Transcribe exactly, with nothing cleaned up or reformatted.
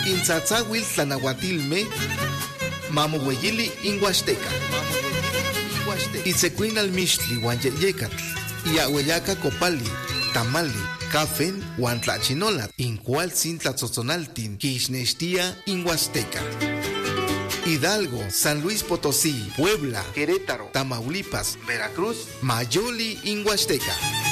Intzatzawil tlanahuatilme mamohueyili in Huasteca. Itzecuinal mixtli huan yeyecatl, iahueyaca copali, tamali, cafen huan tlachinola, in cualtzin tlatzotzonaltin, quixnextia in Huasteca. Hidalgo, San Luis Potosí, Puebla, Querétaro, Tamaulipas, Veracruz, Mayoli in Huasteca.